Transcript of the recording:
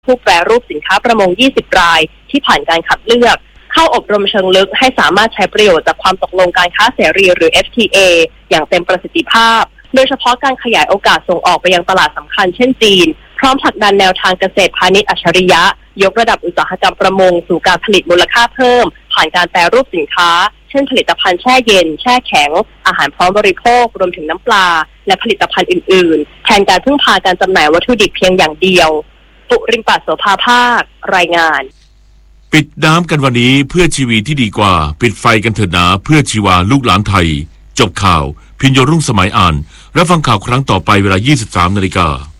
ผู้แปรรูปสินค้าประมง20รายที่ผ่านการคัดเลือกเข้าอบรมเชิงลึกให้สามารถใช้ประโยชน์จากความตกลงการค้าเสรีหรือ FTA อย่างเต็มประสิทธิภาพโดยเฉพาะการขยายโอกาสส่งออกไปยังตลาดสำคัญเช่นจีนพร้อมผลักดันแนวทางเกษตรพาณิชย์อัจฉริยะยกระดับอุตสาหกรรมประมงสู่การผลิตมูลค่าเพิ่มผ่านการแปรรูปสินค้าเช่นผลิตภัณฑ์แช่เย็นแช่แข็งอาหารพร้อมบริโภครวมถึงน้ำปลาและผลิตภัณฑ์อื่นๆแทนการพึ่งพาการจำหน่ายวัตถุดิบเพียงอย่างเดียวปุริมปัสโสภาภาครายงานปิดน้ำกันวันนี้เพื่อชีวิตที่ดีกว่าปิดไฟกันเถิดนะเพื่อชีวาลูกหลานไทยจบข่าวพิญโยรุ่งสมัยอ่านรับฟังข่าวครั้งต่อไปเวลา 23 นาฬิกา